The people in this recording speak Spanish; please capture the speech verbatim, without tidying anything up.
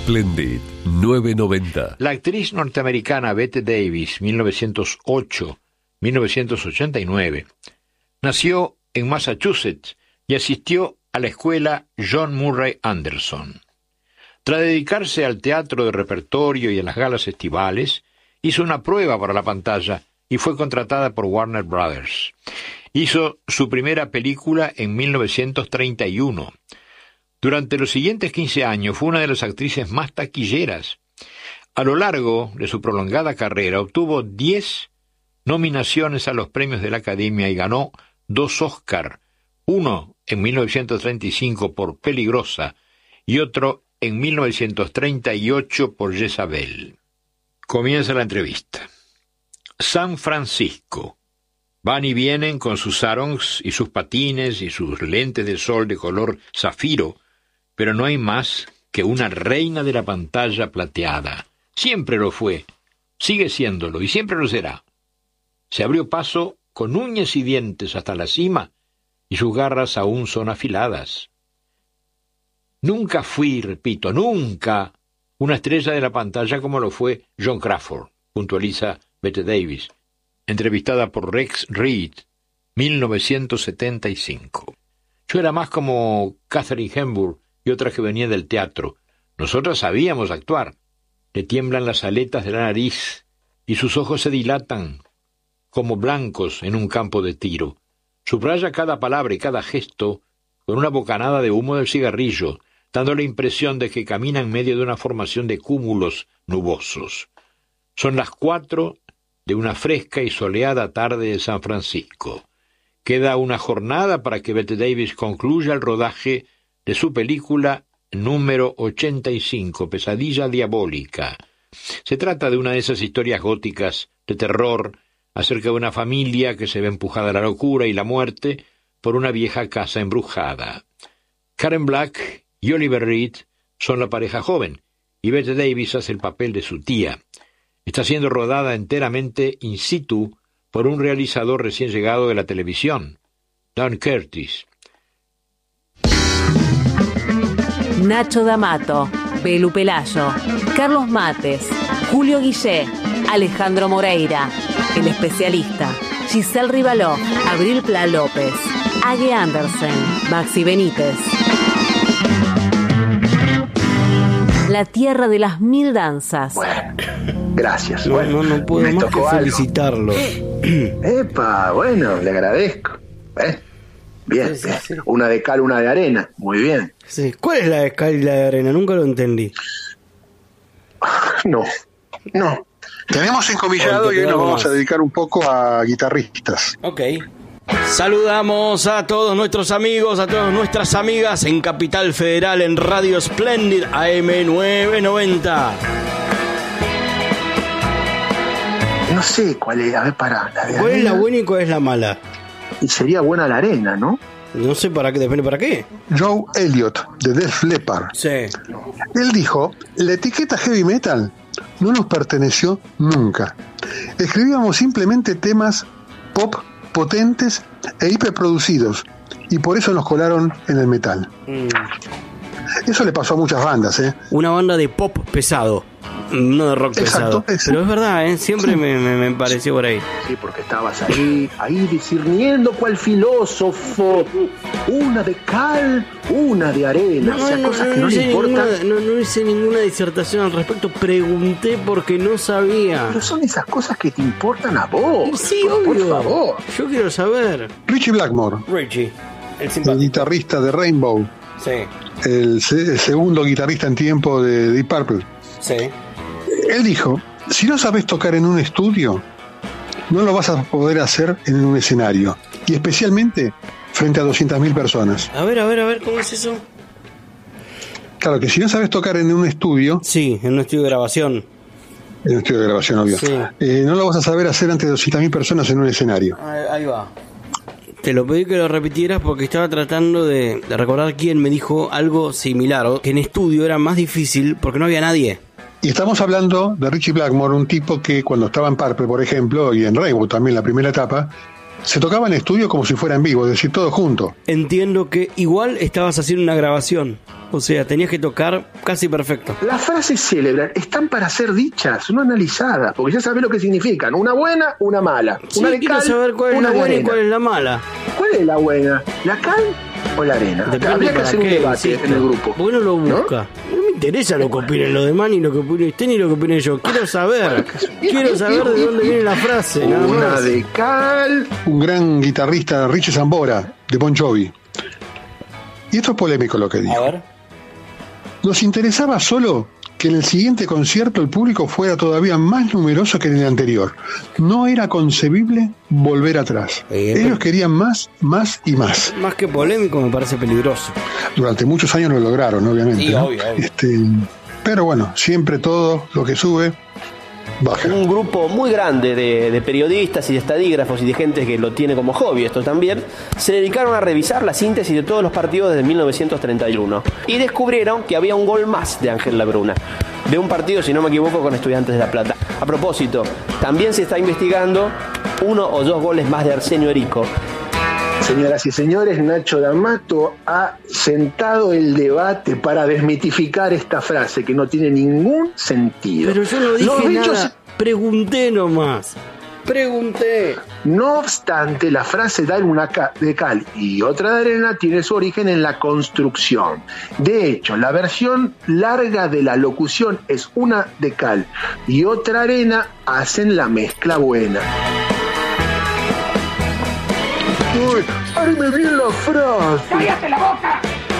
Splendid novecientos noventa. La actriz norteamericana Bette Davis, mil novecientos ocho a mil novecientos ochenta y nueve, nació en Massachusetts y asistió a la escuela John Murray Anderson. Tras dedicarse al teatro de repertorio y a las galas estivales, hizo una prueba para la pantalla y fue contratada por Warner Brothers. Hizo su primera película en mil novecientos treinta y uno. Durante los siguientes quince años fue una de las actrices más taquilleras. A lo largo de su prolongada carrera obtuvo diez nominaciones a los premios de la Academia y ganó dos Oscar, uno en mil novecientos treinta y cinco por Peligrosa y otro en mil novecientos treinta y ocho por Jezabel. Comienza la entrevista. San Francisco. Van y vienen con sus sarongs y sus patines y sus lentes de sol de color zafiro, pero no hay más que una reina de la pantalla plateada. Siempre lo fue, sigue siéndolo y siempre lo será. Se abrió paso con uñas y dientes hasta la cima y sus garras aún son afiladas. Nunca fui, repito, nunca una estrella de la pantalla como lo fue Joan Crawford, puntualiza Bette Davis, entrevistada por Rex Reed, mil novecientos setenta y cinco. Yo era más como Katharine Hepburn y otra que venía del teatro. Nosotras sabíamos actuar. Le tiemblan las aletas de la nariz y sus ojos se dilatan como blancos en un campo de tiro. Subraya cada palabra y cada gesto con una bocanada de humo del cigarrillo, dando la impresión de que camina en medio de una formación de cúmulos nubosos. Son las cuatro de una fresca y soleada tarde de San Francisco. Queda una jornada para que Bette Davis concluya el rodaje de su película número ochenta y cinco, Pesadilla Diabólica. Se trata de una de esas historias góticas de terror acerca de una familia que se ve empujada a la locura y la muerte por una vieja casa embrujada. Karen Black y Oliver Reed son la pareja joven, y Bette Davis hace el papel de su tía. Está siendo rodada enteramente in situ por un realizador recién llegado de la televisión, Don Curtis. Nacho D'Amato, Belu Pelayo, Carlos Mates, Julio Guillé, Alejandro Moreira, El Especialista, Giselle Rivaló, Abril Pla López, Ague Andersen, Maxi Benítez. La tierra de las mil danzas. Bueno, gracias. No, bueno, no, no puedo más que felicitarlo. Epa, bueno, le agradezco. ¿Eh? Bien, Sí, sí, bien. sí. Una de cal, una de arena. Muy bien. Sí. ¿Cuál es la de cal y la de arena? Nunca lo entendí. No, no. Tenemos encomillado y hoy nos vamos a dedicar un poco a guitarristas. Ok. Saludamos a todos nuestros amigos, a todas nuestras amigas en Capital Federal, en Radio Splendid A M novecientos noventa. No sé cuál es. A ver, pará. La de ¿Cuál es la arena. buena y cuál es la mala? Y sería buena la arena, ¿no? No sé para qué, depende para qué. Joe Elliott, de Def Leppard. Sí. Él dijo, la etiqueta heavy metal no nos perteneció nunca. Escribíamos simplemente temas pop potentes e hiperproducidos, y por eso nos colaron en el metal. Mm. Eso le pasó a muchas bandas, ¿eh? Una banda de pop pesado, no de rock Exacto, pesado. exacto. Pero es verdad, ¿eh? Siempre Sí. me, me, me pareció por ahí. Sí, porque estabas ahí, ahí discerniendo cual filósofo. Una de cal, una de arena. o sea, cosas que no, le hice importan. ninguna, no, no hice ninguna disertación al respecto. Pregunté porque no sabía. Pero son esas cosas que te importan a vos. Sí, por, obvio. Por favor. Yo quiero saber. Richie Blackmore, Richie, el el simpático. guitarrista de Rainbow, Sí, el, se- el segundo guitarrista en tiempo de Deep Purple. sí. Él dijo, si no sabes tocar en un estudio, no lo vas a poder hacer en un escenario, y especialmente frente a doscientas mil personas. A ver, a ver, a ver, ¿cómo es eso? Claro que si no sabes tocar en un estudio, Sí, en un estudio de grabación. en un estudio de grabación, obvio, Sí. eh, no lo vas a saber hacer ante doscientas mil personas en un escenario. Ahí, ahí va. Te lo pedí que lo repitieras porque estaba tratando de, de recordar quién me dijo algo similar, o que en estudio era más difícil porque no había nadie. Y estamos hablando de Richie Blackmore, un tipo que cuando estaba en Purple, por ejemplo, y en Rainbow también, la primera etapa, se tocaba en estudio como si fuera en vivo, es decir, todo junto. Entiendo que igual estabas haciendo una grabación, o sea, tenías que tocar casi perfecto. Las frases célebres están para ser dichas, no analizadas, porque ya sabés lo que significan. Una buena, una mala. Sí, una de quiero cal, saber cuál es una la de buena y arena. cuál es la mala. ¿Cuál es la buena? ¿La cal o la arena? Depende Habría que para hacer un qué, debate insisto. en el grupo. ¿Por qué no lo busca? ¿No? me interesa lo que opinen los demás, ni lo que opine usted, ni lo que opine yo. Quiero saber, quiero saber de dónde viene la frase. Nada Una más. de cal. Un gran guitarrista, Richie Sambora, de Bon Jovi. Y esto es polémico lo que dijo. A ver. Nos interesaba solo que en el siguiente concierto el público fuera todavía más numeroso que en el anterior. No era concebible volver atrás. Eh, Ellos querían más, más y más. Más que polémico, me parece peligroso. Durante muchos años lo lograron, obviamente. Sí, ¿no? obvio, obvio. Este, pero bueno, siempre todo lo que sube, baja. Un grupo muy grande de, de periodistas y de estadígrafos y de gente que lo tiene como hobby esto también, se dedicaron a revisar la síntesis de todos los partidos desde mil novecientos treinta y uno y descubrieron que había un gol más de Ángel Labruna, de un partido, si no me equivoco, con Estudiantes de La Plata. A propósito, también se está investigando uno o dos goles más de Arsenio Erico. Señoras y señores, Nacho D'Amato ha sentado el debate para desmitificar esta frase que no tiene ningún sentido. Pero yo no Los dije bichos- nada, pregunté nomás. Pregunté. No obstante, la frase dar una ca- de cal y otra de arena tiene su origen en la construcción. De hecho, la versión larga de la locución es una de cal y otra arena hacen la mezcla buena. Uy, ¡áreme bien la frase! ¡Cállate la boca!